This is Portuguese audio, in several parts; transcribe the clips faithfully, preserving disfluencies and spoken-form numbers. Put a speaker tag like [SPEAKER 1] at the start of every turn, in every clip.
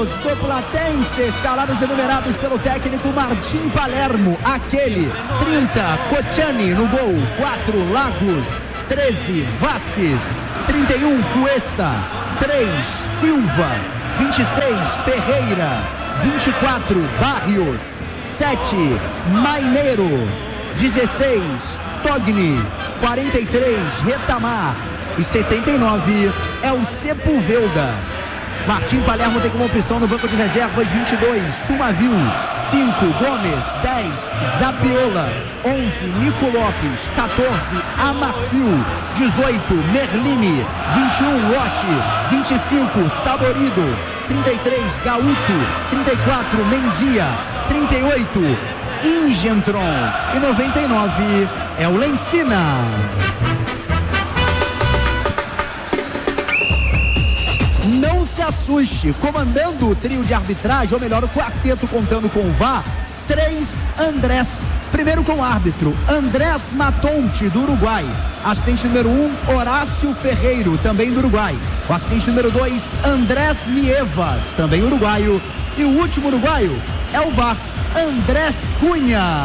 [SPEAKER 1] goleiros do Platense, escalados e numerados pelo técnico Martim Palermo. Aquele, trinta, Cocciani no gol, quatro, Lagos, treze, Vasquez, trinta e um, Cuesta, três, Silva, vinte e seis, Ferreira, vinte e quatro, Barrios, sete, Maineiro, dezesseis, Togni, quarenta e três, Retamar e setenta e nove é o Sepulveda. Martim Palermo tem como opção no banco de reservas vinte e dois, Sumavil, cinco, Gomes, dez, Zapiola, onze, Nico Lopes, quatorze, Amarfil, dezoito, Merlini, vinte e um, Lote, vinte e cinco, Saborido, trinta e três, Gauto, trinta e quatro, Mendia, trinta e oito, Ingentron e noventa e nove é o Lencina. Não se assuste, comandando o trio de arbitragem, ou melhor, o quarteto contando com o V A R, três Andrés. Primeiro com o árbitro, Andrés Matonte, do Uruguai. Assistente número um, Horácio Ferreiro, também do Uruguai. O assistente número dois, Andrés Nievas, também uruguaio. E o último uruguaio é o V A R, Andrés Cunha.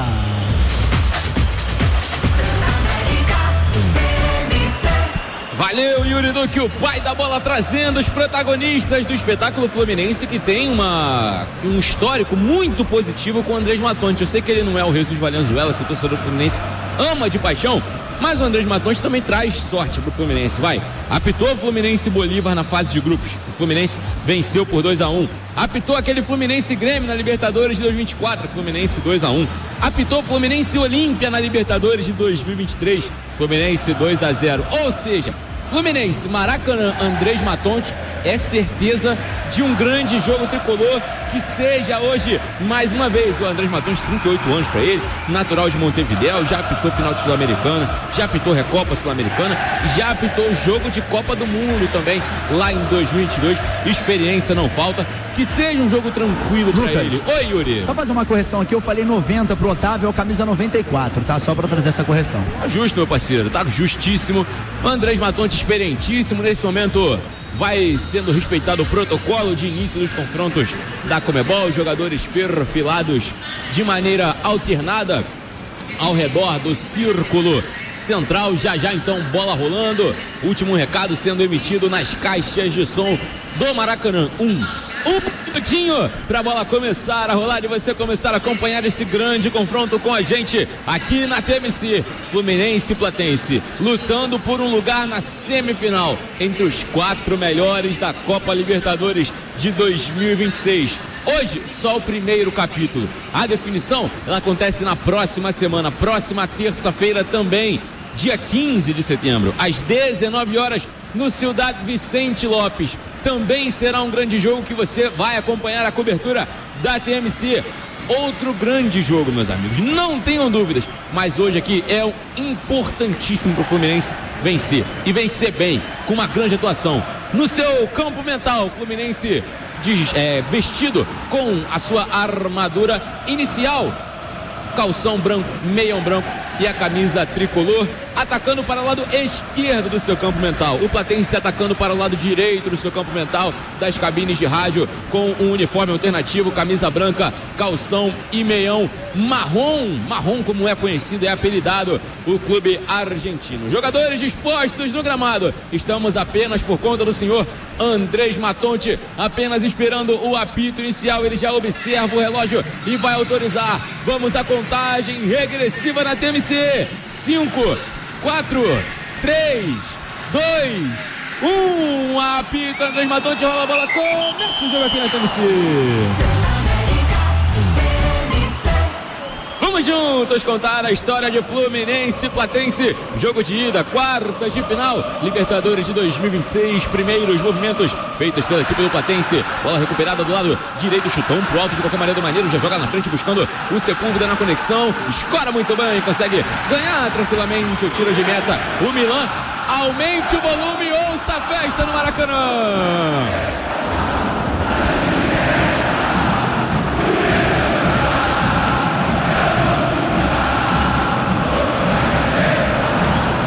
[SPEAKER 2] Valeu, Yuri Duque, o pai da bola, trazendo os protagonistas do espetáculo fluminense, que tem uma, um histórico muito positivo com o Andrés Matonte. Eu sei que ele não é o Jesus Valenzuela, que o torcedor fluminense ama de paixão, mas o Andrés Matonte também traz sorte pro Fluminense. Vai, apitou o Fluminense Bolívar na fase de grupos. O Fluminense venceu por dois a um. Apitou aquele Fluminense Grêmio na Libertadores de dois mil e vinte e quatro. Fluminense dois a um. Apitou Fluminense Olímpia na Libertadores de dois mil e vinte e três. Fluminense dois a zero. Ou seja, Fluminense, Maracanã, Andrés Matonte, é certeza de um grande jogo tricolor, que seja hoje, mais uma vez, o Andrés Matonte, trinta e oito anos para ele, natural de Montevidéu, já apitou final de Sul-Americana, já apitou Recopa Sul-Americana, já apitou jogo de Copa do Mundo também, lá em dois mil e vinte e dois, experiência não falta, que seja um jogo tranquilo para ele. Oi, Yuri.
[SPEAKER 1] Só fazer uma correção aqui, eu falei noventa pro Otávio, é o camisa noventa e quatro, tá? Só para trazer essa correção.
[SPEAKER 2] Tá justo, meu parceiro, tá justíssimo. O Andrés Matonte experientíssimo, nesse momento vai sendo respeitado o protocolo de início dos confrontos da Conmebol, jogadores perfilados de maneira alternada ao redor do círculo central. Já já então, bola rolando, último recado sendo emitido nas caixas de som do Maracanã. Um Um minutinho para a bola começar a rolar e você começar a acompanhar esse grande confronto com a gente aqui na T M C. Fluminense e Platense lutando por um lugar na semifinal entre os quatro melhores da Copa Libertadores de dois mil e vinte e seis. Hoje, só o primeiro capítulo. A definição, ela acontece na próxima semana, próxima terça-feira também, dia quinze de setembro, às dezenove horas, no Ciudad Vicente Lopes. Também será um grande jogo que você vai acompanhar a cobertura da T M C. Outro grande jogo, meus amigos, não tenham dúvidas, mas hoje aqui é importantíssimo para o Fluminense vencer, e vencer bem, com uma grande atuação. No seu campo mental, o Fluminense de, é, vestido com a sua armadura inicial, calção branco, meião branco e a camisa tricolor, atacando para o lado esquerdo do seu campo mental. O Platense atacando para o lado direito do seu campo mental, das cabines de rádio, com um uniforme alternativo, camisa branca, calção e meião marrom, marrom como é conhecido, é apelidado o clube argentino. Jogadores dispostos no gramado, estamos apenas por conta do senhor Andrés Matonte, apenas esperando o apito inicial. Ele já observa o relógio e vai autorizar. Vamos à contagem regressiva na T M C. cinco, quatro, três, dois, um. Apito, Andrés Matonte, rola a bola, começa o jogo aqui na T M C. Vamos juntos contar a história de Fluminense e Platense. Jogo de ida, quartas de final, Libertadores de dois mil e vinte e seis. Primeiros movimentos feitos pela equipe do Platense. Bola recuperada do lado direito, chutão pro alto de qualquer maneira do maneiro. Já joga na frente buscando o Sepúlveda na conexão. Escora muito bem, consegue ganhar tranquilamente o tiro de meta. O Milan, aumente o volume, ouça a festa no Maracanã.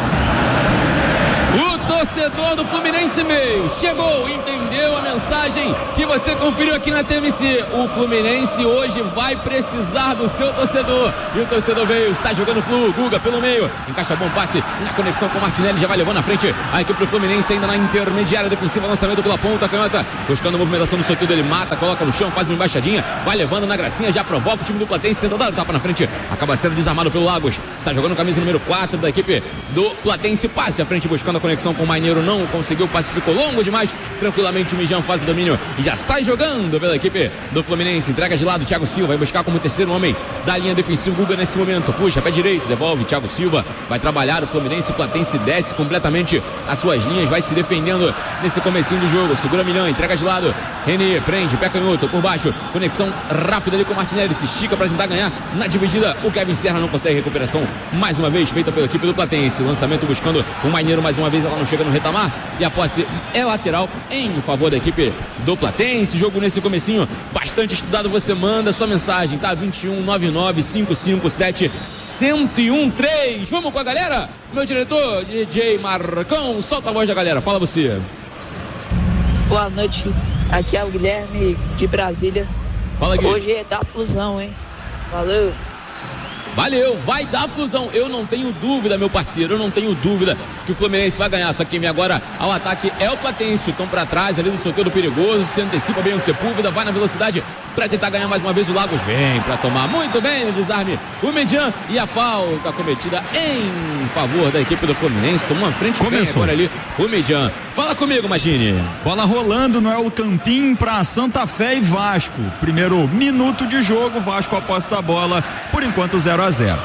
[SPEAKER 2] Torcedor do Fluminense meio chegou, entendeu a mensagem também que você conferiu aqui na T M C. O Fluminense hoje vai precisar do seu torcedor. E o torcedor veio, sai jogando o Flu, Guga pelo meio, encaixa bom passe na conexão com o Martinelli, já vai levando na frente a equipe do Fluminense ainda na intermediária defensiva, lançamento pela ponta, canhota, buscando a movimentação do Soteldo, ele mata, coloca no chão, faz uma embaixadinha, vai levando na gracinha, já provoca o time do Platense, tenta dar o tapa na frente, acaba sendo desarmado pelo Lagos, sai jogando camisa número quatro da equipe do Platense, passe à frente buscando a conexão com o Maneiro, não conseguiu, o passe ficou longo demais, tranquilamente o Mijão faz o domínio e já sai jogando pela equipe do Fluminense, entrega de lado, Thiago Silva vai buscar como terceiro homem da linha defensiva, Guga nesse momento, puxa, pé direito, devolve, Thiago Silva vai trabalhar, o Fluminense, o Platense desce completamente as suas linhas, vai se defendendo nesse comecinho do jogo, segura Milhão, entrega de lado, René prende, pé canhoto, por baixo, conexão rápida ali com o Martinelli, se estica para tentar ganhar na dividida, o Kevin Serra não consegue recuperação, mais uma vez feita pela equipe do Platense, lançamento buscando o Maneiro mais uma vez, ela não chega no retamar, e a posse é lateral em favor da equipe do Platense, jogo nesse comecinho, bastante estudado, você manda sua mensagem, tá? vinte e um, nove nove, cinco cinco sete, um zero um três, vamos com a galera? Meu diretor, D J Marcão, solta a voz da galera, fala você.
[SPEAKER 3] Boa noite, aqui é o Guilherme de Brasília.
[SPEAKER 2] Fala, Gui.
[SPEAKER 3] Hoje é da fusão, hein? Valeu.
[SPEAKER 2] Valeu, vai dar fusão, eu não tenho dúvida, meu parceiro, eu não tenho dúvida que o Fluminense vai ganhar, só que vem agora ao ataque é o Platense, chutão pra trás ali do Soteldo perigoso, se antecipa bem o Sepúlveda, vai na velocidade pra tentar ganhar mais uma vez, o Lagos vem pra tomar muito bem no desarme o Median e a falta cometida em favor da equipe do Fluminense, tomou uma frente bem agora ali o Median. Fala comigo, Magini.
[SPEAKER 4] Bola rolando no El Campín pra Santa Fé e Vasco, primeiro minuto de jogo, Vasco aposta a bola, por enquanto zero a zero.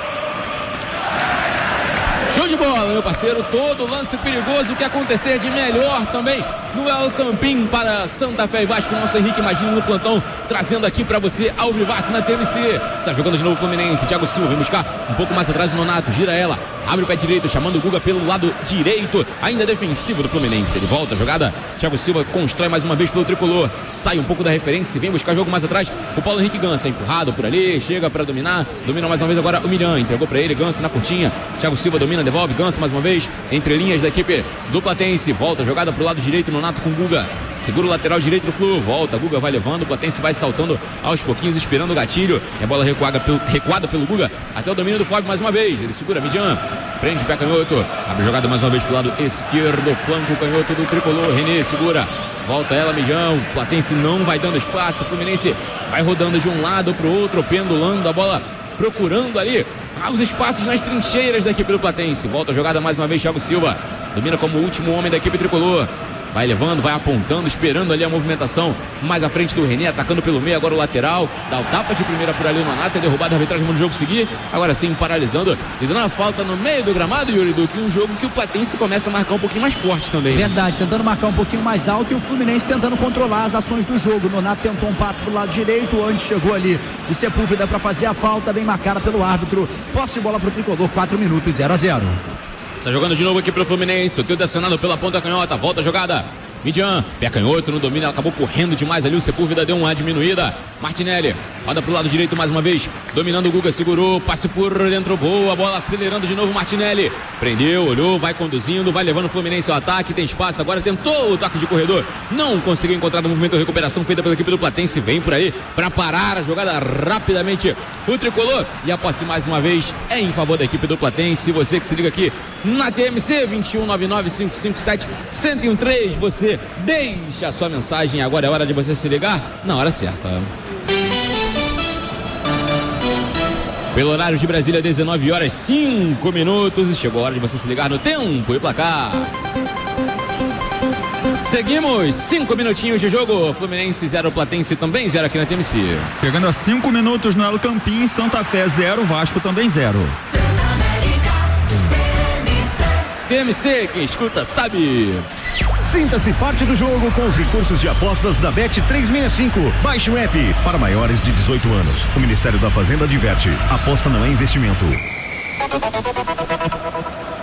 [SPEAKER 2] Show de bola, meu parceiro, todo lance perigoso que acontecer de melhor também no El Campín para Santa Fé e Vasco, nosso Henrique Magini no plantão, trazendo aqui para você ao Vivace na T M C, está jogando de novo o Fluminense, Thiago Silva vem buscar um pouco mais atrás o Nonato, gira ela, abre o pé direito, chamando o Guga pelo lado direito, ainda defensivo do Fluminense, ele volta a jogada, Thiago Silva constrói mais uma vez pelo tricolor, sai um pouco da referência, vem buscar jogo mais atrás, o Paulo Henrique Gança, empurrado por ali, chega para dominar, domina mais uma vez agora o Milhão, entregou para ele, Gança na curtinha, Thiago Silva domina, devolve, Gança mais uma vez, entre linhas da equipe do Platense, volta a jogada pro lado direito, Nonato com Guga, segura o lateral direito do Flu, volta, Guga vai levando, o Platense vai saltando aos pouquinhos, esperando o gatilho, e a bola recuada pelo, recuada pelo Guga, até o domínio do Flávio mais uma vez, ele segura, Midian, prende o pé canhoto, abre a jogada mais uma vez pro lado esquerdo, flanco canhoto do tricolor, René segura, volta ela, Mijão, o Platense não vai dando espaço, o Fluminense vai rodando de um lado pro outro, pendulando a bola, procurando ali os espaços nas trincheiras da equipe do Platense, volta a jogada mais uma vez, Thiago Silva, domina como último homem da equipe tricolor, vai levando, vai apontando, esperando ali a movimentação mais à frente do René, atacando pelo meio, agora o lateral, dá o tapa de primeira por ali o Nonato, é derrubado, a arbitragem no jogo seguir, agora sim paralisando e dando uma falta no meio do gramado, Yuri Duque, um jogo que o Platense começa a marcar um pouquinho mais forte também.
[SPEAKER 1] Verdade, tentando marcar um pouquinho mais alto e o Fluminense tentando controlar as ações do jogo. O Nonato tentou um passe pro lado direito, antes chegou ali o Sepúlveda para fazer a falta, bem marcada pelo árbitro, posse de bola pro tricolor, quatro minutos, zero a zero.
[SPEAKER 2] Está jogando de novo aqui pro Fluminense, o teu acionado pela ponta canhota, volta a jogada, Midian, pé canhoto, no domínio, ela acabou correndo demais ali, o Sepúlveda deu uma diminuída, Martinelli, roda pro lado direito mais uma vez, dominando o Guga, segurou, passe por dentro, boa, bola acelerando de novo, Martinelli, prendeu, olhou, vai conduzindo, vai levando o Fluminense ao ataque, tem espaço, agora tentou o toque de corredor, não conseguiu encontrar no movimento de recuperação feita pela equipe do Platense, vem por aí para parar a jogada rapidamente, o tricolor, e a posse mais uma vez é em favor da equipe do Platense, você que se liga aqui na T M C, vinte e um, nove nove, cinco cinco sete, um zero um três, você deixa a sua mensagem, agora é hora de você se ligar na hora certa. Pelo horário de Brasília, dezenove horas, cinco minutos, e chegou a hora de você se ligar no tempo e placar. Seguimos, cinco minutinhos de jogo, Fluminense zero, Platense também zero aqui na T M C.
[SPEAKER 4] Chegando a cinco minutos no El Campín, Santa Fé zero, Vasco também zero.
[SPEAKER 2] T M C, quem escuta sabe.
[SPEAKER 5] Sinta-se parte do jogo com os recursos de apostas da Bet trezentos e sessenta e cinco. Baixe o app para maiores de dezoito anos. O Ministério da Fazenda adverte: aposta não é investimento.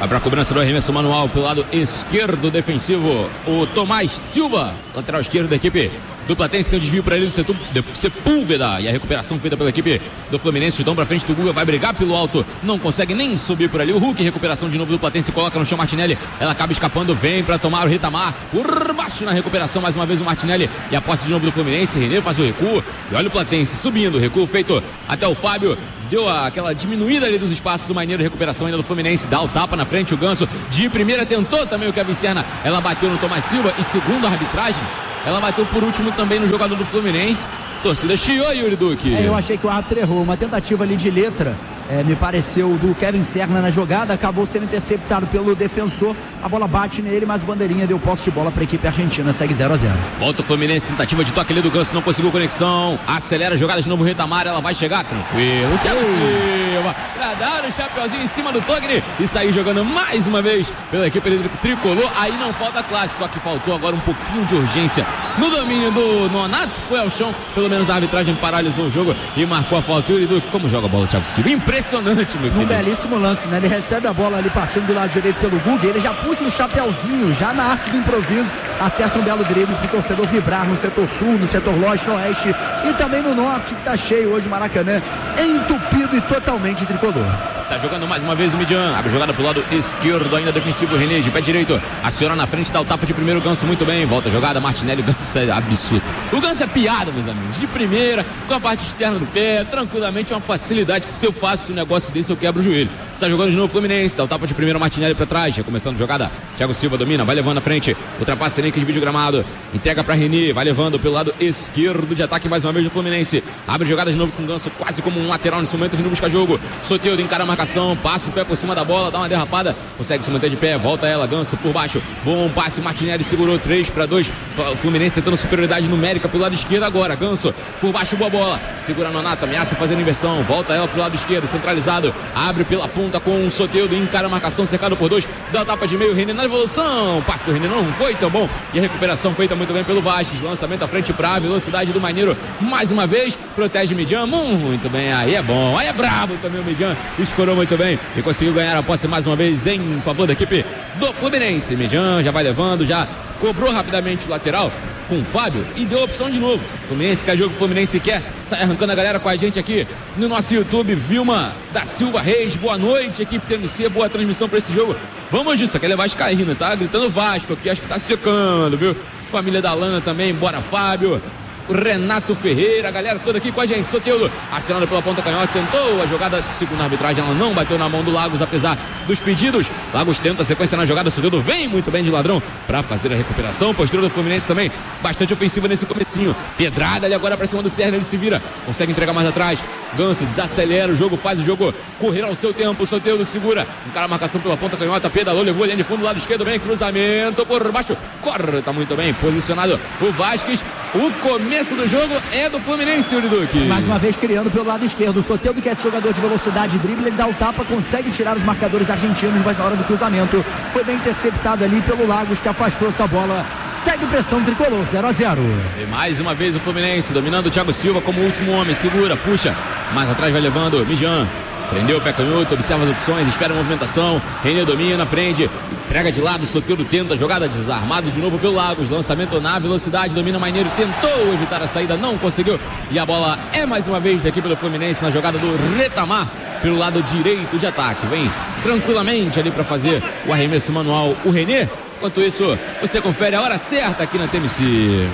[SPEAKER 2] Vai para a cobrança do arremesso manual pelo lado esquerdo defensivo. O Tomás Silva, lateral esquerdo da equipe do Platense, tem um desvio para ele do setor de Sepúlveda. E a recuperação feita pela equipe do Fluminense. Chutão para frente do Guga, vai brigar pelo alto. Não consegue nem subir por ali. O Hulk, recuperação de novo do Platense, coloca no chão Martinelli. Ela acaba escapando, vem para tomar o Ricamar. Por baixo na recuperação, mais uma vez o Martinelli. E a posse de novo do Fluminense. René faz o recuo. E olha o Platense subindo. Recuo feito até o Fábio. Deu aquela diminuída ali dos espaços. O Maneiro, recuperação ainda do Fluminense. Dá o tapa na frente. O Ganso de primeira tentou também o Kevin Serna. Ela bateu no Tomás Silva. E segundo a arbitragem, ela bateu por último também no jogador do Fluminense. Torcida chiou, Yuri Duque.
[SPEAKER 1] É, eu achei que o árbitro errou. Uma tentativa ali de letra, é, me pareceu, do Kevin Serna na jogada. Acabou sendo interceptado pelo defensor. A bola bate nele, mas bandeirinha deu posse de bola para a equipe argentina. Segue zero a zero.
[SPEAKER 2] Volta o Fluminense, tentativa de toque ali do Ganso. Não conseguiu conexão. Acelera a jogada de novo o Ricamar. Ela vai chegar tranquilo. Thiago Silva para dar o chapeuzinho em cima do Togni e sair jogando mais uma vez pela equipe tricolor. Aí não falta classe, só que faltou agora um pouquinho de urgência no domínio do Nonato. Foi ao chão, pelo menos a arbitragem paralisou o jogo e marcou a falta. Yuri Duque, como joga a bola, Thiago Silva? Impressionante, meu querido.
[SPEAKER 1] Um belíssimo lance, né? Ele recebe a bola ali partindo do lado direito pelo Guga. Ele já puxa um chapeuzinho, já na arte do improviso, acerta um belo drible pro torcedor vibrar no setor sul, no setor leste, no oeste e também no norte, que tá cheio hoje o Maracanã, entupido e totalmente tricolor.
[SPEAKER 2] Está jogando mais uma vez o Midian. Abre jogada pro lado esquerdo, ainda defensivo. René de pé direito. Aciona na frente, dá o tapa de primeiro. Ganso muito bem. Volta a jogada. Martinelli. O Ganso é absurdo. O Ganso é piada, meus amigos. De primeira, com a parte externa do pé. Tranquilamente, uma facilidade que se eu faço um negócio desse, eu quebro o joelho. Está jogando de novo o Fluminense. Dá o tapa de primeiro. Martinelli pra trás. Já começando a jogada. Thiago Silva domina. Vai levando na frente. Ultrapassa René que divide o gramado. Entrega pra René. Vai levando pelo lado esquerdo de ataque mais uma vez do Fluminense. Abre jogada de novo com o Ganso. Quase como um lateral nesse momento. Vindo buscar jogo. Soteldo encara a marcação. Passa o pé por cima da bola, dá uma derrapada, consegue se manter de pé, volta ela, Ganso por baixo, bom passe, Martinelli segurou três para dois, o Fluminense tentando superioridade numérica pelo lado esquerdo agora, Ganso por baixo, boa bola, segura no Nonato, ameaça fazendo inversão, volta ela pro lado esquerdo, centralizado, abre pela ponta com o Soteldo, encara a marcação, cercado por dois, dá a tapa de meio, René na evolução, passe do René não foi tão bom, e a recuperação feita muito bem pelo Vasquez, lançamento à frente pra velocidade do Maneiro, mais uma vez, protege Midian, muito bem, aí é bom, aí é brabo também o Midian, escorou muito bem, e conseguiu ganhar a posse mais uma vez em favor da equipe do Fluminense. Midian já vai levando, já cobrou rapidamente o lateral com o Fábio e deu opção de novo. Fluminense quer jogo, Fluminense quer, sai arrancando a galera com a gente aqui no nosso YouTube. Vilma da Silva Reis, boa noite, equipe T M C, boa transmissão para esse jogo. Vamos juntos, aquele é vascaíno, tá? Gritando Vasco aqui, acho que tá secando, viu? Família da Lana também, bora Fábio. O Renato Ferreira, a galera toda aqui com a gente. Soteldo acionando pela ponta canhota, tentou a jogada, segundo a arbitragem, ela não bateu na mão do Lagos, apesar dos pedidos. Lagos tenta a sequência na jogada, Soteldo vem muito bem de ladrão para fazer a recuperação. Postura do Fluminense também, bastante ofensiva nesse comecinho. Pedrada ali agora para cima do Serna, ele se vira, consegue entregar mais atrás. Ganso desacelera o jogo, faz o jogo correr ao seu tempo. O Soteldo segura, encara a marcação pela ponta canhota, pedalou, levou a linha de fundo, lado esquerdo, bem, cruzamento por baixo, corta muito bem, posicionado o Vasquez. O começo do jogo é do Fluminense, Yuri Duque.
[SPEAKER 1] Mais uma vez criando pelo lado esquerdo. O Soteldo, que é esse jogador de velocidade e drible, ele dá o tapa, consegue tirar os marcadores argentinos, mas na hora do cruzamento foi bem interceptado ali pelo Lagos, que afastou essa bola. Segue pressão tricolor, zero a zero.
[SPEAKER 2] E mais uma vez o Fluminense dominando o Thiago Silva como último homem, segura, puxa, mais atrás vai levando Midian. Prendeu o pé canhoto, observa as opções, espera a movimentação. René domina, prende, entrega de lado, Soteldo tenta, jogada desarmado de novo pelo Lagos, lançamento na velocidade, domina o Maneiro, tentou evitar a saída, não conseguiu. E a bola é mais uma vez da equipe do Fluminense na jogada do Ricamar pelo lado direito de ataque. Vem tranquilamente ali para fazer o arremesso manual o René. Enquanto isso, você confere a hora certa aqui na T M C.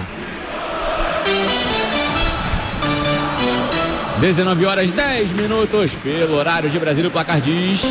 [SPEAKER 2] dezenove horas dez minutos pelo horário de Brasília, o placar diz.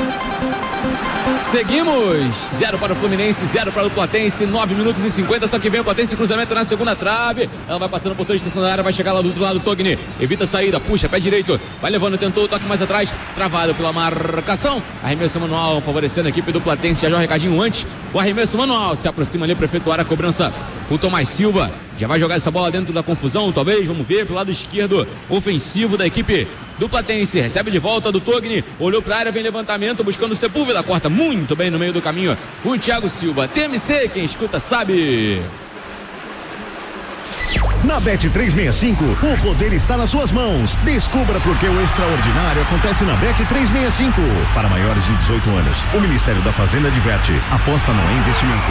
[SPEAKER 2] Seguimos, zero para o Fluminense, zero para o Platense, nove minutos e cinquenta, só que vem o Platense, cruzamento na segunda trave, ela vai passando por toda a extensão da área, vai chegar lá do outro lado, Togni, evita a saída, puxa, pé direito, vai levando, tentou, toque mais atrás, travado pela marcação, arremesso manual, favorecendo a equipe do Platense, já joga um recadinho antes, o arremesso manual, se aproxima ali para efetuar a cobrança, o Tomás Silva, já vai jogar essa bola dentro da confusão, talvez, vamos ver, pelo lado esquerdo, ofensivo da equipe do Platense, recebe de volta do Togni, olhou para a área, vem levantamento, buscando o Sepúlveda, corta muito bem no meio do caminho, o Thiago Silva. T M C, quem escuta sabe.
[SPEAKER 5] Na Bet trezentos e sessenta e cinco, o poder está nas suas mãos. Descubra por que o extraordinário acontece na Bet trezentos e sessenta e cinco. Para maiores de dezoito anos, o Ministério da Fazenda adverte: aposta não é investimento.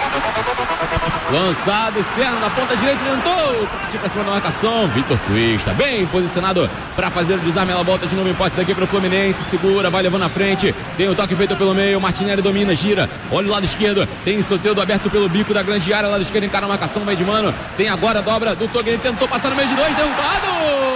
[SPEAKER 2] Lançado, Serra na ponta direita, tentou partir para cima da marcação. Vitor Cuesta, bem posicionado para fazer o desarme. Ela volta de novo em posse daqui para o Fluminense. Segura, vai levando na frente. Tem o toque feito pelo meio. Martinelli domina, gira. Olha o lado esquerdo. Tem Soteldo aberto pelo bico da grande área. Lado esquerdo encara a marcação, meio de mano. Tem agora a dobra do Togni. Tentou passar no meio de dois, derrubado.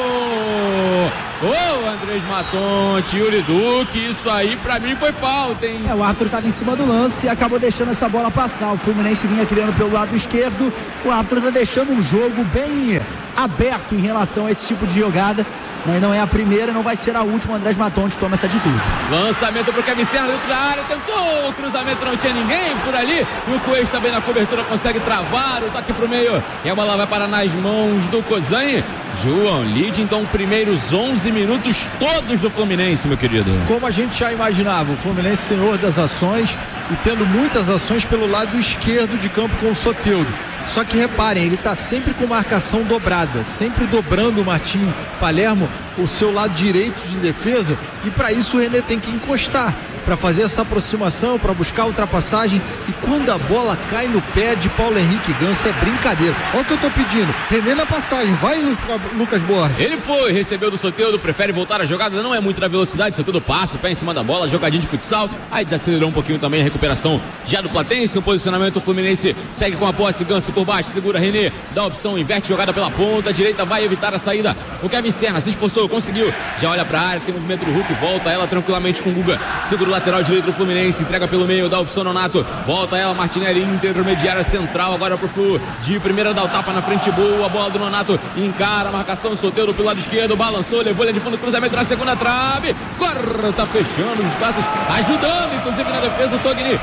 [SPEAKER 2] Ô, oh, Andrés Matonte, Yuri Duque, isso aí pra mim foi falta, hein?
[SPEAKER 1] É, o árbitro estava em cima do lance e acabou deixando essa bola passar. O Fluminense vinha criando pelo lado esquerdo. O árbitro está deixando um jogo bem aberto em relação a esse tipo de jogada. Né? Não é a primeira, não vai ser a última. O Andrés Matonte toma essa atitude.
[SPEAKER 2] Lançamento pro Kevin Serra dentro da área, tentou o cruzamento, não tinha ninguém por ali. E o Cuesta também na cobertura consegue travar o toque pro meio. E a bola vai parar nas mãos do Cozani. João Lide, então, primeiros onze minutos todos do Fluminense, meu querido.
[SPEAKER 6] Como a gente já imaginava, o Fluminense senhor das ações e tendo muitas ações pelo lado esquerdo de campo com o Soteldo. Só que reparem, ele está sempre com marcação dobrada, sempre dobrando o Martim Palermo, o seu lado direito de defesa, e para isso o René tem que encostar, para fazer essa aproximação, para buscar a ultrapassagem, e quando a bola cai no pé de Paulo Henrique Ganso é brincadeira. Olha o que eu tô pedindo, René na passagem, vai Lucas Borges.
[SPEAKER 2] Ele foi, recebeu do Soteldo, prefere voltar a jogada, não é muito da velocidade, Soteldo passa, pé em cima da bola, jogadinha de futsal, aí desacelerou um pouquinho também a recuperação já do Platense. No posicionamento o Fluminense segue com a posse, Ganso por baixo, segura René, dá a opção, inverte jogada pela ponta, a direita vai evitar a saída, o Kevin Serra se esforçou, conseguiu, já olha pra área, tem o movimento do Hulk, volta ela tranquilamente com o Guga, segura o lateral direito do Fluminense, entrega pelo meio, dá a opção no Nato, volta ela, Martinelli, intermediária central, agora pro Flu, de primeira dá o tapa na frente, boa, a bola do Nonato, encara a marcação, Soteldo pelo lado esquerdo, balançou, levou ele de fundo, cruzamento na segunda trave, corta, fechando os espaços, ajudando, inclusive na defesa, o Togni,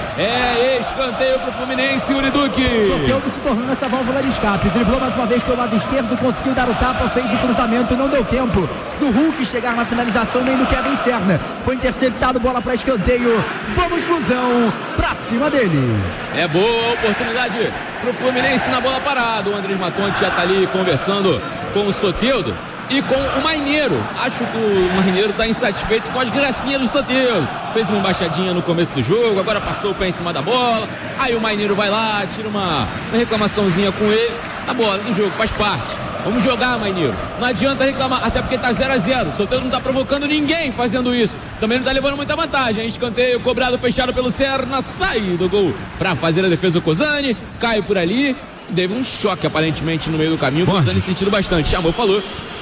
[SPEAKER 2] é escanteio pro Fluminense, Yuri Duque.
[SPEAKER 1] Soteldo se tornando essa válvula de escape, driblou mais uma vez pelo lado esquerdo, conseguiu dar o tapa, fez o cruzamento, não deu tempo do Hulk chegar na finalização, nem do Kevin Serna, foi interceptado, bola para escanteio, vamos Flusão, pra cima dele.
[SPEAKER 2] É boa oportunidade pro Fluminense na bola parada, o Andrés Matonte já tá ali conversando com o Soteldo e com o Marinheiro. Acho que o Marinheiro tá insatisfeito com as gracinhas do Soteldo, fez uma embaixadinha no começo do jogo, agora passou o pé em cima da bola, aí o Marinheiro vai lá, tira uma, uma reclamaçãozinha com ele, tá bola do jogo, faz parte. Vamos jogar, Marinheiro. Não adianta reclamar, até porque tá zero a zero. O Soteldo não tá provocando ninguém fazendo isso. Também não tá levando muita vantagem. Escanteio cobrado, fechado pelo Serna. Sai do gol pra fazer a defesa do Cozani. Cai por ali. Teve um choque aparentemente no meio do caminho. O Cozani sentindo bastante. Chamou, falou.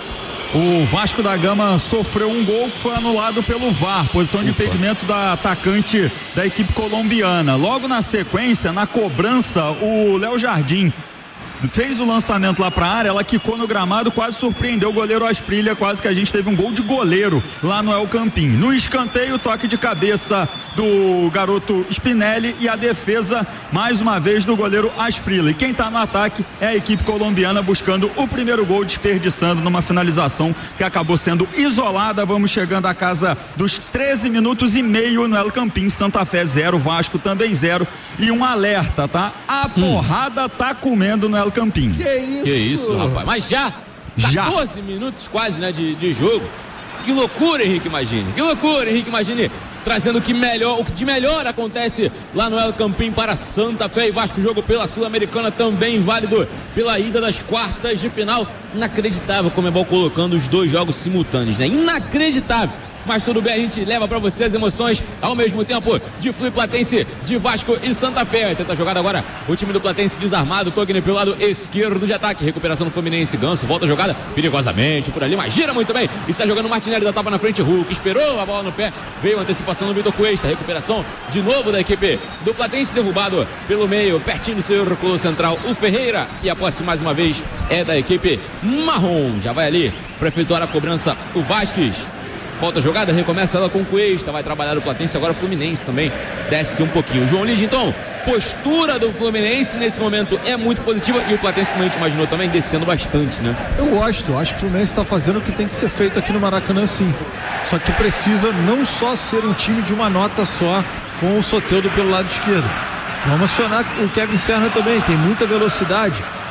[SPEAKER 4] O Vasco da Gama sofreu um gol que foi anulado pelo V A R, posição de impedimento da atacante da equipe colombiana. Logo na sequência, na cobrança, o Léo Jardim fez o lançamento lá pra área, ela quicou no gramado, quase surpreendeu o goleiro Asprilha, quase que a gente teve um gol de goleiro lá no El Campín. No escanteio, toque de cabeça do garoto Spinelli e a defesa, mais uma vez, do goleiro Asprilha. E quem tá no ataque é a equipe colombiana buscando o primeiro gol, desperdiçando numa finalização que acabou sendo isolada. Vamos chegando à casa dos treze minutos e meio no El Campín. Santa Fé zero, Vasco também zero. E um alerta, tá? A porrada hum. tá comendo no El Campín.
[SPEAKER 6] Que isso?
[SPEAKER 2] Que isso, rapaz. Mas já, quatorze minutos quase, né, de, de jogo. Que loucura, Henrique Magini. Que loucura, Henrique Magini. Trazendo o que, melhor, o que de melhor acontece lá no El Campín para Santa Fé e Vasco. Jogo pela Sul-Americana também válido pela ida das quartas de final. Inacreditável como é bom colocando os dois jogos simultâneos, né? Inacreditável. Mas tudo bem, a gente leva pra você as emoções ao mesmo tempo de Flu Platense, de Vasco e Santa Fé. Tenta a jogada agora o time do Platense desarmado, Togni pelo lado esquerdo de ataque, recuperação do Fluminense, Ganso volta a jogada perigosamente por ali, mas gira muito bem, e está jogando o Martinelli, da tapa na frente, Hulk esperou a bola no pé, veio a antecipação do Vitor Cuesta, recuperação de novo da equipe do Platense, derrubado pelo meio, pertinho do círculo central, o Ferreira, e a posse mais uma vez é da equipe marrom. Já vai ali para efetuar a cobrança o Vasquez. Volta a jogada, recomeça ela com o Cuesta, vai trabalhar o Platense, agora o Fluminense também desce um pouquinho. João Lide, então, postura do Fluminense nesse momento é muito positiva e o Platense, como a gente imaginou, também descendo bastante, né?
[SPEAKER 6] Eu gosto, acho que o Fluminense está fazendo o que tem que ser feito aqui no Maracanã, sim. Só que precisa não só ser um time de uma nota só com o Soteldo pelo lado esquerdo. Vamos acionar o Kevin Serna também, tem muita velocidade.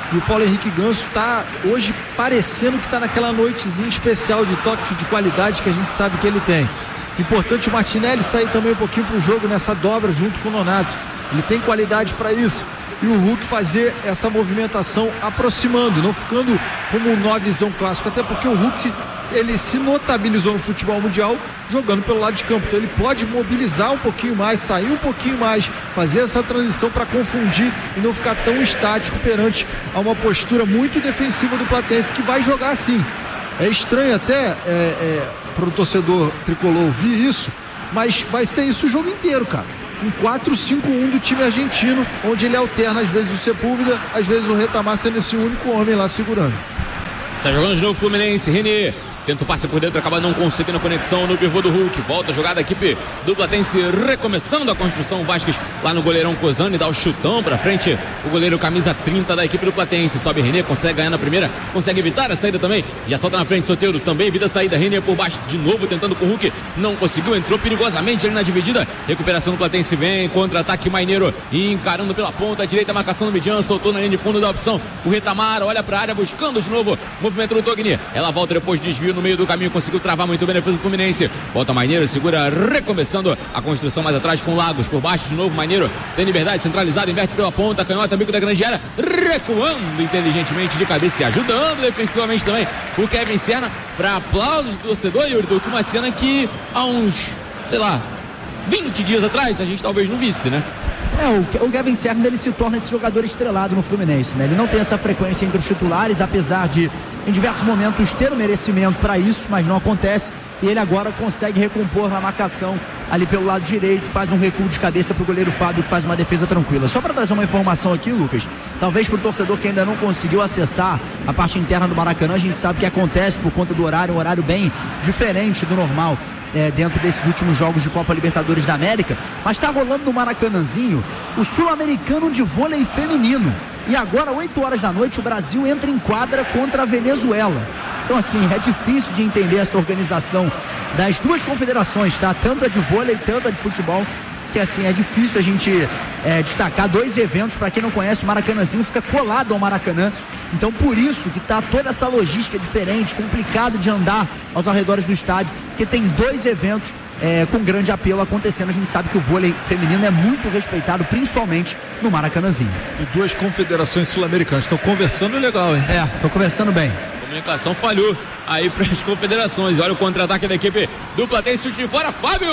[SPEAKER 6] E o Paulo Henrique Ganso está hoje parecendo que está naquela noitezinha especial de toque de qualidade que a gente sabe que ele tem. Importante o Martinelli sair também um pouquinho para o jogo nessa dobra junto com o Nonato. Ele tem qualidade para isso. E o Hulk fazer essa movimentação aproximando, não ficando como um novezão clássico, até porque o Hulk ele se notabilizou no futebol mundial jogando pelo lado de campo, então ele pode mobilizar um pouquinho mais, sair um pouquinho mais, fazer essa transição para confundir e não ficar tão estático perante a uma postura muito defensiva do Platense, que vai jogar assim. É estranho até é, é, para o torcedor tricolor ouvir isso, mas vai ser isso o jogo inteiro, cara. Um quatro cinco um do time argentino, onde ele alterna às vezes o Sepúlveda, às vezes o Retamar sendo esse único homem lá segurando.
[SPEAKER 2] Está jogando de novo o Fluminense, René tenta o passe por dentro, acaba não conseguindo a conexão no pivô do Hulk. Volta a jogada, a equipe do Platense recomeçando a construção. O Vasquez lá no goleirão Cozani dá o chutão pra frente. O goleiro camisa trinta da equipe do Platense. Sobe René, consegue ganhar na primeira, consegue evitar a saída também. Já solta na frente Soteldo, também evita a saída. René por baixo de novo, tentando com o Hulk. Não conseguiu, entrou perigosamente ali na dividida. Recuperação do Platense vem, contra-ataque Maineiro encarando pela ponta direita, marcação do Midian, soltou na linha de fundo da opção. O Retamar olha pra área, buscando de novo movimento do Togni. Ela volta depois de desvio no meio do caminho, conseguiu travar muito bem a defesa do Fluminense. Volta Maineiro, segura, recomeçando a construção mais atrás com Lagos por baixo de novo. Maineiro tem liberdade, centralizado, inverte pela ponta, canhota, bico da grande área, recuando inteligentemente de cabeça e ajudando defensivamente também o Kevin Serna, para aplausos do torcedor, Yuri Duque, uma cena que há uns, sei lá, vinte dias atrás a gente talvez não visse, né?
[SPEAKER 1] É, o, o Kevin Serna, ele se torna esse jogador estrelado no Fluminense, né? Ele não tem essa frequência entre os titulares, apesar de em diversos momentos ter o merecimento para isso, mas não acontece, e ele agora consegue recompor na marcação ali pelo lado direito, faz um recuo de cabeça pro goleiro Fábio, que faz uma defesa tranquila. Só para trazer uma informação aqui, Lucas, talvez pro torcedor que ainda não conseguiu acessar a parte interna do Maracanã, a gente sabe que acontece por conta do horário, um horário bem diferente do normal. É, dentro desses últimos jogos de Copa Libertadores da América, mas está rolando no Maracanãzinho o Sul-Americano de Vôlei Feminino, e agora oito horas da noite o Brasil entra em quadra contra a Venezuela. Então assim, é difícil de entender essa organização das duas confederações, tá? Tanto a de vôlei, tanto a de futebol, que assim, é difícil a gente é, destacar dois eventos. Para quem não conhece, o Maracanãzinho fica colado ao Maracanã, então por isso que tá toda essa logística diferente, complicado de andar aos arredores do estádio, porque tem dois eventos é, com grande apelo acontecendo. A gente sabe que o vôlei feminino é muito respeitado, principalmente no Maracanãzinho.
[SPEAKER 6] E duas confederações sul-americanas estão conversando legal, hein?
[SPEAKER 1] É, estão conversando bem.
[SPEAKER 2] A comunicação falhou aí para as confederações. Olha o contra-ataque da equipe do Platense, chute de fora, Fábio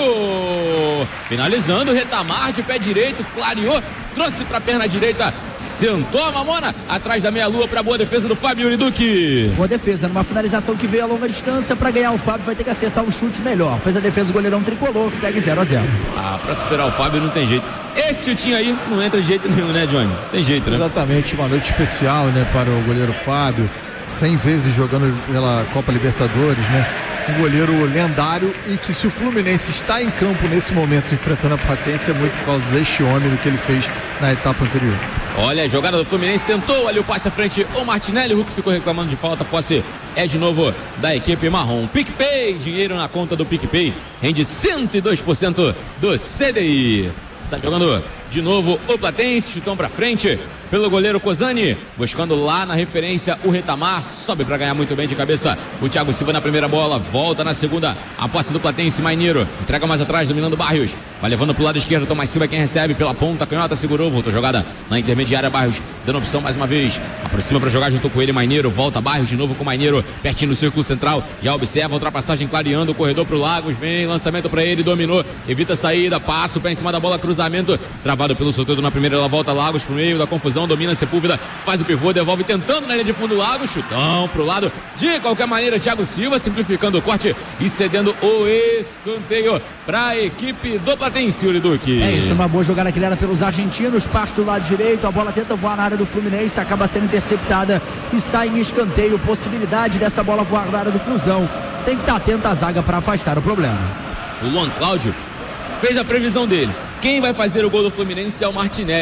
[SPEAKER 2] finalizando, Retamar de pé direito, clareou, trouxe para a perna direita, sentou a mamona atrás da meia-lua para boa defesa do Fábio Yuri Duque.
[SPEAKER 1] Boa defesa, numa finalização que veio a longa distância. Para ganhar o Fábio vai ter que acertar um chute melhor. Fez a defesa do goleirão tricolor, segue zero a zero.
[SPEAKER 2] Ah, para superar o Fábio não tem jeito. Esse chutinho aí não entra de jeito nenhum, né, Johnny? Tem jeito, né?
[SPEAKER 6] Exatamente, uma noite especial, né, para o goleiro Fábio, cem vezes jogando pela Copa Libertadores, né? Um goleiro lendário, e que se o Fluminense está em campo nesse momento enfrentando a Platense é muito por causa deste homem, do que ele fez na etapa anterior.
[SPEAKER 2] Olha, a jogada do Fluminense tentou ali o passe à frente, o Martinelli, o Hulk ficou reclamando de falta, posse é de novo da equipe marrom. PicPay, dinheiro na conta do PicPay, rende cento e dois por cento do C D I. Está jogando de novo o Platense, chutão pra frente pelo goleiro Cozani, buscando lá na referência o Retamar, sobe para ganhar muito bem de cabeça o Thiago Silva na primeira bola, volta na segunda, a posse do Platense, Maineiro, entrega mais atrás, dominando Barrios, vai levando pro lado esquerdo, Tomás Silva quem recebe pela ponta, canhota, segurou, voltou jogada na intermediária, Barrios dando opção mais uma vez, aproxima para jogar junto com ele, Maineiro, volta Barrios de novo com Maineiro, pertinho do círculo central, já observa a ultrapassagem clareando o corredor pro Lagos, vem lançamento para ele, dominou, evita a saída, passa o pé em cima da bola, cruzamento, travado pelo Soteldo na primeira, ela volta Lagos pro meio da confusão, domina Sepúlveda, faz o pivô, devolve tentando na linha de fundo do Lagos, chutão pro lado, de qualquer maneira Thiago Silva simplificando o corte e cedendo o escanteio para a equipe do Platense, Yuri Duque.
[SPEAKER 1] É isso, uma boa jogada que era pelos argentinos, parte do lado direito, a bola tenta voar na área do Fluminense, acaba sendo interceptada e sai em escanteio, possibilidade dessa bola voar na área do Flusão, tem que estar atento à zaga para afastar o problema.
[SPEAKER 2] O Luan Cláudio fez a previsão dele, quem vai fazer o gol do Fluminense é o Martinelli.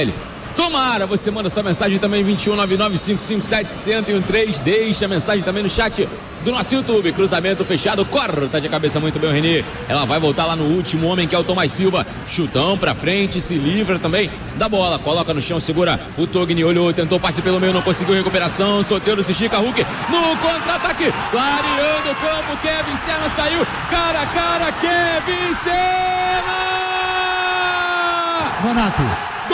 [SPEAKER 2] Tomara, você manda sua mensagem também, vinte e um, nove nove cinco cinco sete, zero zero um três, deixa a mensagem também no chat do nosso YouTube. Cruzamento fechado, corta de cabeça muito bem o René. Ela vai voltar lá no último homem, que é o Tomás Silva. Chutão pra frente, se livra também da bola, coloca no chão, segura o Togni, olhou, tentou passe pelo meio, não conseguiu recuperação. Soteldo se estica, Hulk no contra-ataque, clareando o campo, Kevin Serra saiu, cara a cara, Kevin Serra!
[SPEAKER 1] Nonato.
[SPEAKER 2] Gol!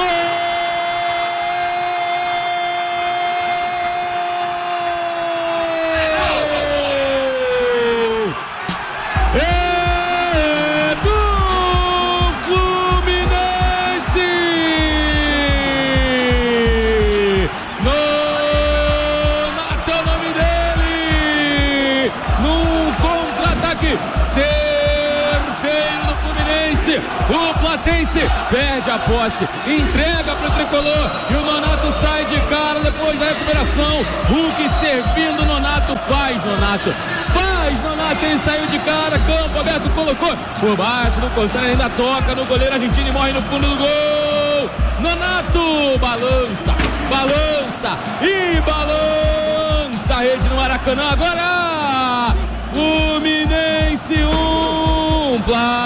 [SPEAKER 2] O Platense perde a posse, entrega para o tricolor e o Nonato sai de cara depois da recuperação. Hulk servindo, Nonato faz, Nonato faz, Nonato, ele saiu de cara, campo aberto, colocou por baixo do Costela, ainda toca no goleiro argentino e morre no fundo do gol. Nonato balança, balança e balança a rede no Maracanã. Agora Fluminense um,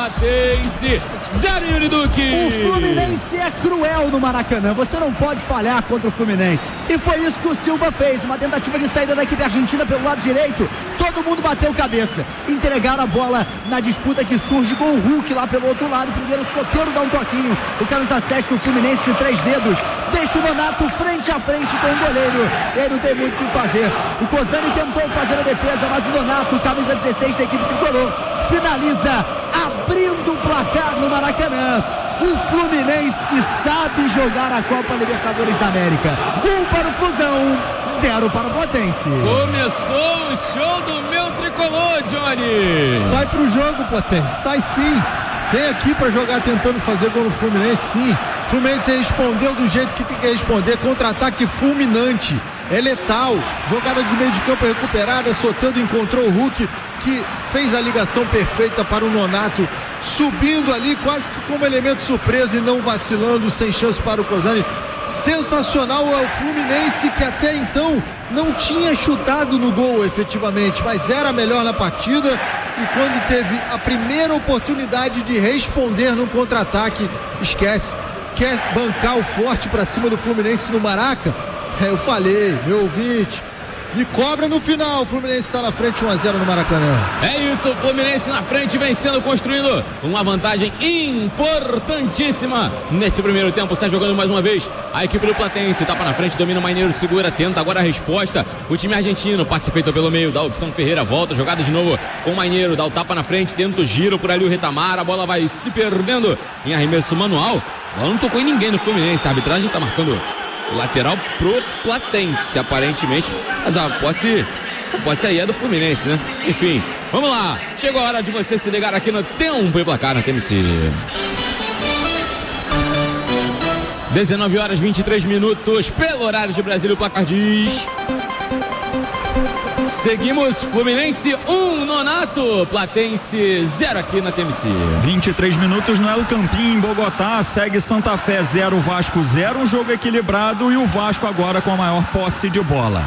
[SPEAKER 2] Platense zero, Yuri Duque.
[SPEAKER 1] O Fluminense é cruel no Maracanã, você não pode falhar contra o Fluminense, e foi isso que o Silva fez, uma tentativa de saída da equipe argentina pelo lado direito, todo mundo bateu cabeça, entregaram a bola na disputa que surge com o Hulk lá pelo outro lado. Primeiro o Soteldo dá um toquinho, o camisa sete do Fluminense de três dedos, deixa o Nonato frente a frente com o goleiro, e aí não tem muito o que fazer. O Cosani tentou fazer a defesa, mas o Nonato, camisa dezesseis da equipe tricolor, finaliza abrindo o placar no Maracanã. O Fluminense sabe jogar a Copa Libertadores da América. Um para o Flusão, zero para o Platense.
[SPEAKER 2] Começou o show do meu tricolor, Johnny.
[SPEAKER 6] Sai pro jogo, Platense, sai sim. Vem aqui para jogar tentando fazer gol no Fluminense, sim. Fluminense respondeu do jeito que tem que responder, contra-ataque fulminante. É letal, jogada de meio de campo recuperada, Soteldo encontrou o Hulk, que fez a ligação perfeita para o Nonato, subindo ali quase que como elemento surpresa e não vacilando, sem chance para o Cosani. Sensacional é o Fluminense, que até então não tinha chutado no gol efetivamente, mas era melhor na partida, e quando teve a primeira oportunidade de responder no contra-ataque, esquece, quer bancar o forte para cima do Fluminense no Maraca. É, eu falei, meu ouvinte, me cobra no final. O Fluminense está na frente, um a zero no Maracanã.
[SPEAKER 2] É isso, o Fluminense na frente, vencendo, construindo uma vantagem importantíssima nesse primeiro tempo. Sai jogando mais uma vez a equipe do Platense, tapa na frente, domina o Maneiro, segura, tenta agora a resposta. O time argentino, passe feito pelo meio, dá a opção Ferreira, volta, jogada de novo com o Maneiro, dá o tapa na frente, tenta o giro por ali o Retamar, a bola vai se perdendo em arremesso manual. A bola não tocou em ninguém no Fluminense, a arbitragem está marcando lateral pro Platense, aparentemente, mas a posse, essa posse aí é do Fluminense, né? Enfim, vamos lá, chegou a hora de você se ligar aqui no Tempo e Placar na T M C. dezenove horas e vinte e três minutos, pelo horário de Brasília, o placar diz: seguimos, Fluminense um, Nonato, Platense zero aqui na T M C.
[SPEAKER 4] vinte e três minutos no El Campín, em Bogotá, segue Santa Fé zero, Vasco zero, um jogo equilibrado, e o Vasco agora com a maior posse de bola.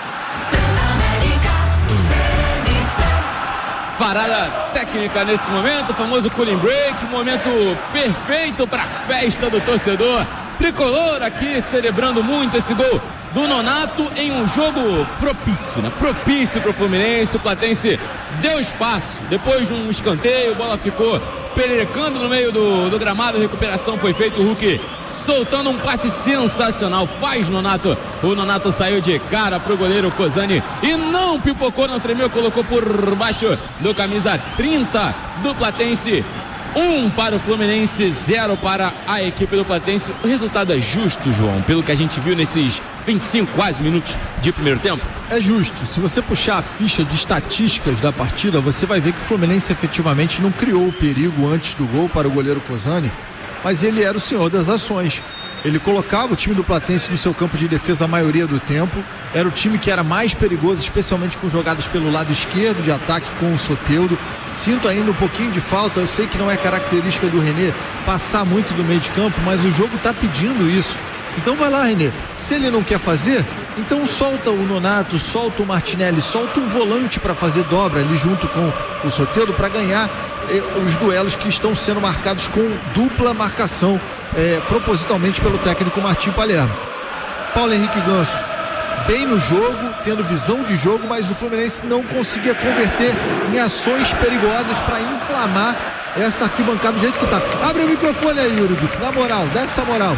[SPEAKER 2] Parada técnica nesse momento, o famoso cooling break, momento perfeito para a festa do torcedor tricolor aqui, celebrando muito esse gol do Nonato em um jogo propício, né? Propício para o Fluminense. O Platense deu espaço, depois de um escanteio, a bola ficou pererecando no meio do, do gramado, a recuperação foi feita, o Hulk soltando um passe sensacional, faz Nonato, o Nonato saiu de cara pro goleiro Cosani e não pipocou, não tremeu, colocou por baixo do camisa trinta do Platense. Um para o Fluminense, zero para a equipe do Platense. O resultado é justo, João, pelo que a gente viu nesses vinte e cinco quase minutos de primeiro tempo?
[SPEAKER 6] É justo. Se você puxar a ficha de estatísticas da partida, você vai ver que o Fluminense efetivamente não criou o perigo antes do gol para o goleiro Cosani, mas ele era o senhor das ações. Ele colocava o time do Platense no seu campo de defesa a maioria do tempo. Era o time que era mais perigoso, especialmente com jogadas pelo lado esquerdo de ataque com o Soteldo. Sinto ainda um pouquinho de falta, eu sei que não é característica do René passar muito do meio de campo, mas o jogo está pedindo isso. Então vai lá, Renê. Se ele não quer fazer, então solta o Nonato, solta o Martinelli, solta um volante para fazer dobra ali junto com o Soteldo para ganhar eh, os duelos que estão sendo marcados com dupla marcação, eh, propositalmente pelo técnico Martim Palermo. Paulo Henrique Ganso bem no jogo, tendo visão de jogo, mas o Fluminense não conseguia converter em ações perigosas para inflamar essa arquibancada do jeito que tá. Abre o microfone aí, Yuri Duque, na moral, dá essa moral.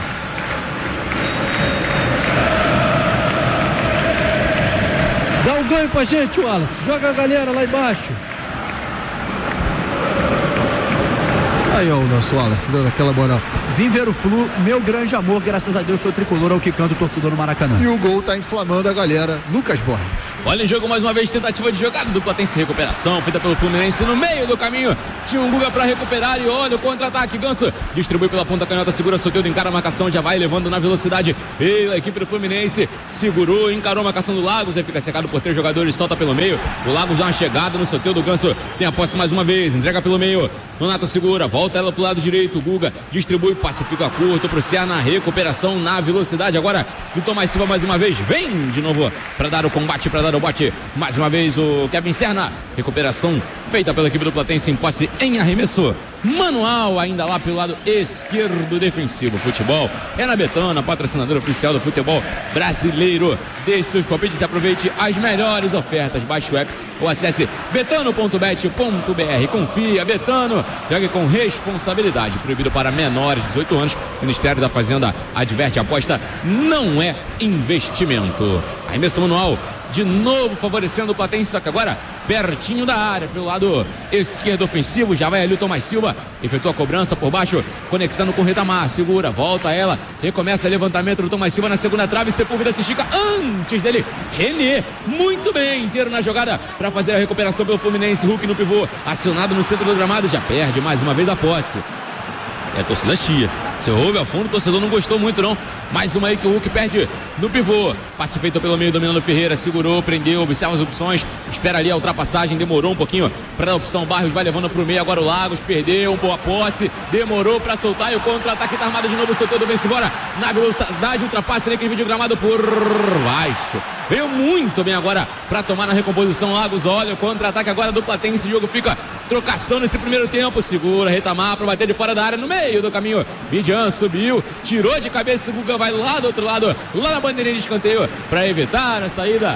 [SPEAKER 6] Dá um ganho pra gente, Wallace. Joga a galera lá embaixo. Aí, ó, o nosso Wallace dando aquela moral.
[SPEAKER 1] Vim ver o Flu, meu grande amor, graças a Deus sou tricolor, ao que canta o torcedor no Maracanã.
[SPEAKER 6] E o gol tá inflamando a galera. Lucas Borges.
[SPEAKER 2] Olha em jogo mais uma vez, tentativa de jogada do Platense, recuperação feita pelo Fluminense no meio do caminho. Tinha um Guga para recuperar e olha o contra-ataque. Ganso distribui pela ponta canhota, segura Soteldo, encara a marcação, já vai levando na velocidade. E a equipe do Fluminense segurou, encarou a marcação do Lagos, aí fica secado por três jogadores, solta pelo meio. O Lagos dá uma chegada no Soteldo, o Ganso tem a posse mais uma vez, entrega pelo meio. Nonato segura, volta ela pro lado direito. O Guga distribui, passe fica curto pro Ceará na recuperação, na velocidade. Agora do Tomás Silva mais uma vez, vem de novo para dar o combate, para dar o bote. Mais uma vez o Kevin Serna, recuperação feita pela equipe do Platense em posse em arremesso manual, ainda lá pelo lado esquerdo defensivo. Futebol é na Betano, patrocinadora oficial do futebol brasileiro. Deixe seus palpites e aproveite as melhores ofertas. Baixe o app ou acesse betano ponto bet ponto br. Confia, Betano, jogue com responsabilidade. Proibido para menores de dezoito anos. O Ministério da Fazenda adverte: a aposta não é investimento. Arremesso manual de novo favorecendo o Platense, só que agora pertinho da área, pelo lado esquerdo ofensivo. Já vai ali o Tomás Silva, efetua a cobrança por baixo, conectando com o Retamar, segura, volta ela, recomeça o levantamento do Tomás Silva na segunda trave. Sepúlveda se estica antes dele, Renê, muito bem, inteiro na jogada para fazer a recuperação pelo Fluminense. Hulk no pivô, acionado no centro do gramado, já perde mais uma vez a posse. É a torcida chia. Se ouve ao fundo, o torcedor não gostou muito não. Mais uma aí que o Hulk perde no pivô. Passe feito pelo meio, dominando Ferreira. Segurou, prendeu, observa as opções. Espera ali a ultrapassagem, demorou um pouquinho para dar a opção. Barrios vai levando pro meio, agora o Lagos perdeu, boa posse. Demorou para soltar e o contra-ataque tá armado de novo. O Soteldo vem-se embora na velocidade, ultrapassa naquele vídeo gramado por baixo. Veio muito bem agora para tomar na recomposição. Lagos, olha o contra-ataque agora do Platense. O jogo fica trocação nesse primeiro tempo. Segura, Retamar para bater de fora da área, no meio do caminho. Midian subiu, tirou de cabeça. O Guga vai lá do outro lado, lá na bandeirinha de escanteio, para evitar a saída.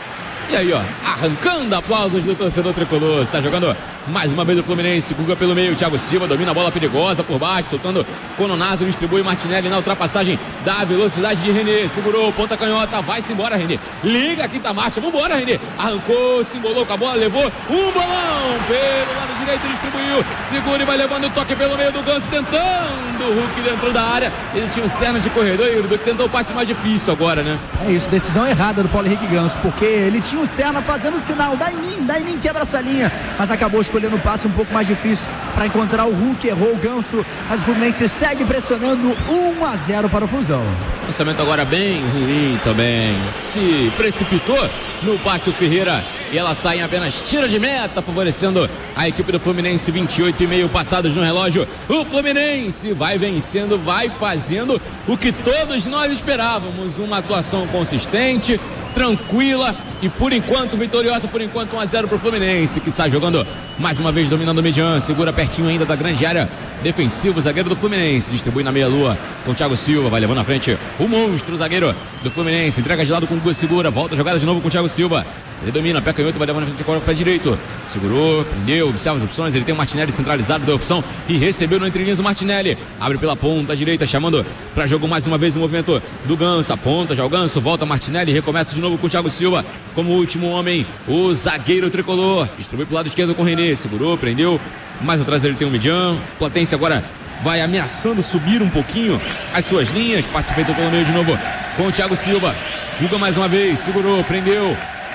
[SPEAKER 2] E aí, ó, arrancando aplausos do torcedor tricolor. Está jogando mais uma vez o Fluminense. Guga pelo meio, Thiago Silva domina a bola perigosa por baixo, soltando Cononato, distribui Martinelli na ultrapassagem da velocidade de Renê. Segurou, ponta canhota, vai-se embora, Renê. Liga a quinta marcha, vambora, Renê. Arrancou, se embolou com a bola, levou um bolão pelo lado direito, distribuiu. Segura e vai levando o toque pelo meio do Ganso, tentando o Hulk dentro da área. Ele tinha um Serna de corredor e o Duque tentou o passe mais difícil agora, né?
[SPEAKER 1] É isso, decisão errada do Paulo Henrique Ganso, porque ele tinha o Serna fazendo sinal, dá em mim, dá em mim, quebra essa linha, mas acabou escolhendo um passe um pouco mais difícil para encontrar o Hulk, errou o Ganso, mas o Fluminense segue pressionando um a zero para o Fusão.
[SPEAKER 2] Lançamento agora bem ruim também, se precipitou no passe o Ferreira e ela sai em apenas tiro de meta, favorecendo a equipe do Fluminense. Vinte e oito e meio passados no relógio. O Fluminense vai vencendo, vai fazendo o que todos nós esperávamos, uma atuação consistente, tranquila e por enquanto vitoriosa, por enquanto um a zero pro Fluminense, que está jogando mais uma vez dominando o Midian, segura pertinho ainda da grande área defensiva, o zagueiro do Fluminense, distribui na meia-lua com o Thiago Silva, vai levando na frente o monstro, o zagueiro do Fluminense, entrega de lado com o Guga, segura, volta a jogada de novo com o Thiago Silva. Ele domina, pé canhoto, vai levando na frente com o pé direito. Segurou, prendeu, observa as opções. Ele tem o Martinelli centralizado, deu opção e recebeu no entrelinhas o Martinelli. Abre pela ponta direita, chamando para jogo mais uma vez o movimento do Ganso. Aponta já o Ganso, volta Martinelli, recomeça de novo com o Thiago Silva como último homem. O zagueiro tricolor distribui pro lado esquerdo com o Renê. Segurou, prendeu. Mais atrás ele tem o Midian. Platense agora vai ameaçando subir um pouquinho as suas linhas. Passe feito pelo meio de novo com o Thiago Silva. Guga mais uma vez, segurou, prendeu.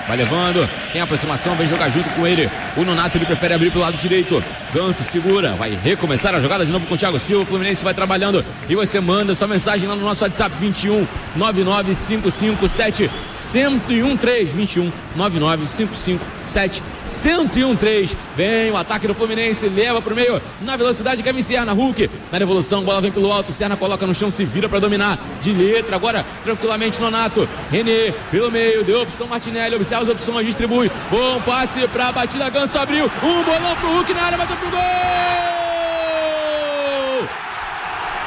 [SPEAKER 2] vai levando, tem aproximação, vem jogar junto com ele. O Nonato, ele prefere abrir pro lado direito. Ganso segura, vai recomeçar a jogada de novo com o Thiago Silva. O Fluminense vai trabalhando e você manda sua mensagem lá no nosso WhatsApp vinte e um, nove nove cinco cinco sete, um zero um três, vinte e um, nove nove cinco cinco sete, um zero um três. Vem o ataque do Fluminense, leva pro meio na velocidade, Kevin Serna, Hulk na devolução, bola vem pelo alto, Serna coloca no chão, se vira para dominar de letra, agora tranquilamente Nonato, René pelo meio, deu opção Martinelli, observa as opções, distribui, bom passe pra batida, Ganso abriu, um bolão pro Hulk na área, bateu pro gol!